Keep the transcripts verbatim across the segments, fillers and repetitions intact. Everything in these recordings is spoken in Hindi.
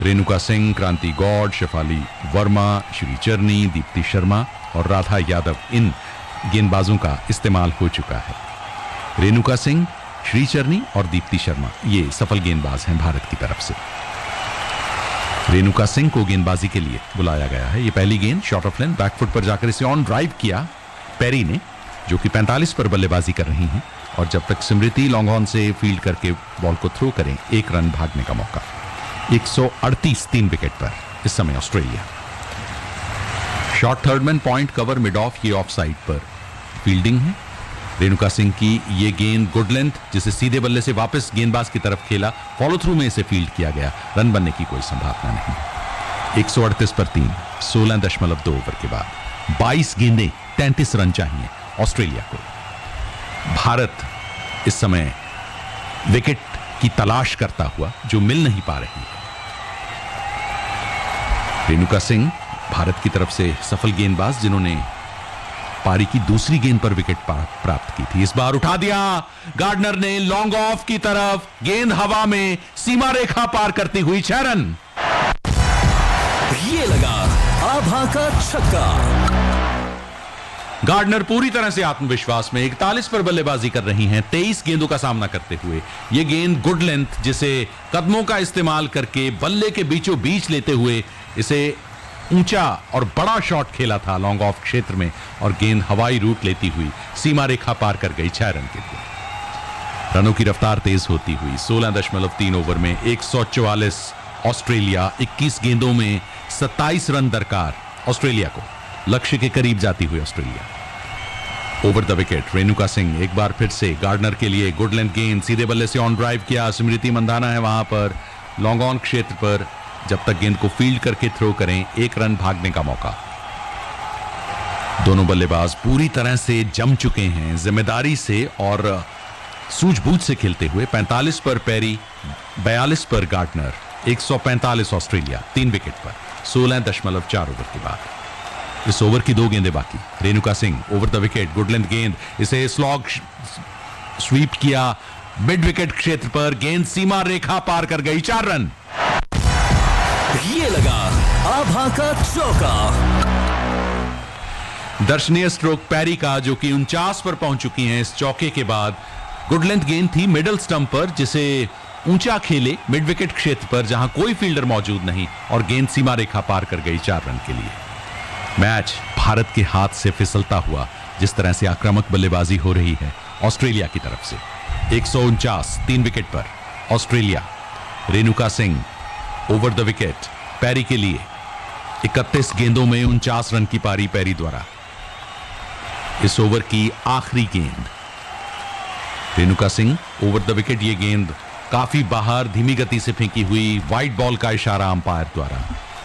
रेणुका सिंह, क्रांति गौड़, शेफाली वर्मा, श्री चरनी, दीप्ति शर्मा और राधा यादव, इन गेंदबाजों का इस्तेमाल हो चुका है। रेणुका सिंह, श्री चरनी और दीप्ति शर्मा ये सफल गेंदबाज हैं भारत की तरफ से। रेणुका सिंह को गेंदबाजी के लिए बुलाया गया है। ये पहली गेंद शॉर्ट ऑफ लेंथ बैकफुट पर जाकर इसे ऑन ड्राइव किया पेरी ने, जो कि पैंतालीस पर बल्लेबाजी कर रही हैं और जब तक स्मृति लॉन्ग ऑन से फील्ड करके बॉल को थ्रो करें एक रन भागने का मौका। एक सौ अड़तीस तीन विकेट पर इस समय Australia. Short third man point cover mid of, ये ऑफ साइड पर फील्डिंग है। रेणुका सिंह की ये गेंद गुड लेंथ, जिसे सीधे बल्ले से वापस गेंदबाज की तरफ खेला, फॉलो थ्रू में इसे फील्ड किया गया। रन बनने की कोई संभावना नहीं। एक सौ अड़तीस पर तीन, सोलह दशमलव दो ओवर के बाद बाईस गेंदें, तैंतीस रन चाहिए ऑस्ट्रेलिया को। भारत इस समय विकेट की तलाश करता हुआ जो मिल नहीं पा रही है। रेणुका सिंह भारत की तरफ से सफल गेंदबाज, जिन्होंने पारी की दूसरी गेंद पर विकेट प्राप्त की थी। इस बार उठा दिया गार्डनर ने लॉन्ग ऑफ की तरफ, गेंद हवा में सीमा रेखा पार करती हुई छह रन। ये लगा आभा का छक्का। गार्डनर पूरी तरह से आत्मविश्वास में इकतालीस पर बल्लेबाजी कर रही हैं, तेईस गेंदों का सामना करते हुए। यह गेंद गुड लेंथ, जिसे कदमों का इस्तेमाल करके बल्ले के बीचों बीच लेते हुए इसे ऊंचा और बड़ा शॉट खेला था लॉन्ग ऑफ क्षेत्र में, और गेंद हवाई रूट लेती हुई सीमा रेखा पार कर गई छह रन के लिए। रनों की रफ्तार तेज होती हुई सोलह दशमलव तीन ओवर में एक सौ चौवालीस ऑस्ट्रेलिया, इक्कीस गेंदों में सत्ताईस रन दरकार ऑस्ट्रेलिया को। लक्ष्य के करीब जाती हुई Australia. Over the wicket Renuka Singh एक बार फिर से गार्डनर के लिए गुड लेंथ गेंद, सीधे बल्ले से ऑन ड्राइव किया। स्मृति मंदाना है वहां पर लॉन्ग ऑन क्षेत्र पर, जब तक गेंद को फील्ड करके थ्रो करें एक रन भागने का मौका। दोनों बल्लेबाज पूरी तरह से जम चुके हैं, जिम्मेदारी से और सूझबूझ से खेलते हुए। पैंतालीस पर पेरी, बयालीस पर गार्डनर, एक सौ पैंतालीस ऑस्ट्रेलिया, तीन विकेट पर सोलह दशमलव चार ओवर के बाद। इस ओवर की दो गेंदें बाकी। Renuka Singh over the wicket, good length गेंद, इसे स्लॉग स्वीप किया मिड विकेट क्षेत्र पर, गेंद सीमा रेखा पार कर गई, चार रन। ये लगा आभा का चौका। दर्शनीय स्ट्रोक पैरी का, जो कि उनचास पर पहुंच चुकी हैं इस चौके के बाद। गुड लेंथ गेंद थी मिडल स्टंप पर, जिसे ऊंचा खेले मिड विकेट क्षेत्र पर जहां कोई फील्डर मौजूद नहीं, और गेंद सीमा रेखा पार कर गई चार रन के लिए। मैच भारत के हाथ से फिसलता हुआ, जिस तरह से आक्रामक बल्लेबाजी हो रही है ऑस्ट्रेलिया की तरफ से। एक सौ उनचास तीन विकेट पर Australia. Renuka Singh over the wicket पैरी के लिए, इकतीस गेंदों में उनचास रन की पारी पैरी द्वारा। इस ओवर की आखिरी गेंद Renuka Singh over the wicket. यह गेंद काफी बाहर धीमी गति से फेंकी हुई, वाइड बॉल का इशारा अंपायर द्वारा।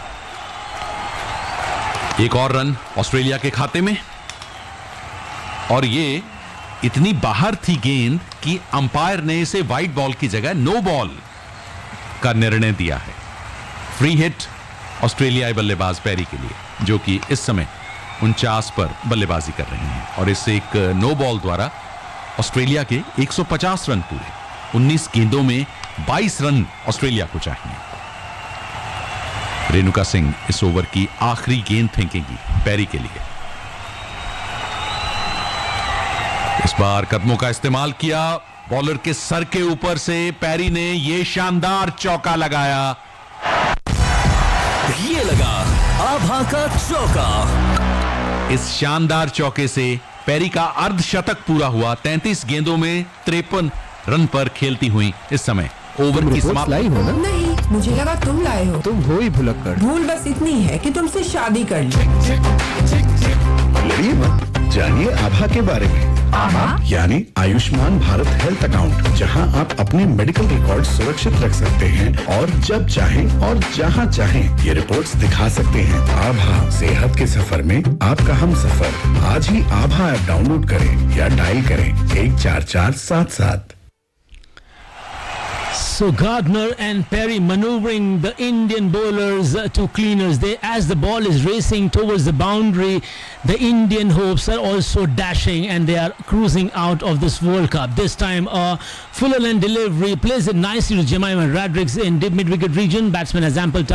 एक और रन ऑस्ट्रेलिया के खाते में, और ये इतनी बाहर थी गेंद कि अंपायर ने इसे वाइड बॉल की जगह नो बॉल का निर्णय दिया है। फ्री हिट ऑस्ट्रेलियाई बल्लेबाज पैरी के लिए, जो कि इस समय उनचास पर बल्लेबाजी कर रही हैं, और इस एक नो बॉल द्वारा ऑस्ट्रेलिया के एक सौ पचास रन पूरे। उन्नीस गेंदों में बाईस रन ऑस्ट्रेलिया को चाहिए। रेणुका सिंह इस ओवर की आखिरी गेंद फेंकेगी पैरी के लिए। इस बार कदमों का इस्तेमाल किया, बॉलर के सर के ऊपर से पैरी ने यह शानदार चौका लगाया। ये लगा आभा का चौका। इस शानदार चौके से पैरी का अर्धशतक पूरा हुआ। तैंतीस गेंदों में तिरपन रन पर खेलती हुई इस समय ओवर की समाप्ति। लाई हो ना? नहीं, मुझे लगा तुम लाए हो। तुम हो ही भुलक्कड़। भूल बस इतनी है कि तुमसे शादी कर ली। लड़िए मत, जानिए आभा के बारे में। आभा यानी आयुष्मान भारत हेल्थ अकाउंट, जहां आप अपने मेडिकल रिकॉर्ड सुरक्षित रख सकते हैं और जब चाहें और जहां चाहें ये रिपोर्ट्स दिखा सकते हैं। आभा, सेहत के सफर में आपका हम सफर। आज ही आभा ऐप डाउनलोड करें या डायल करें एक चार चार सात सात। So Gardner and Perry maneuvering the Indian bowlers uh, to cleaners. They, as the ball is racing towards the boundary, the Indian hopes are also dashing and they are cruising out of this World Cup. This time a fuller length delivery plays it nicely to Jemima Radricks in mid-wicket region. Batsman has ample time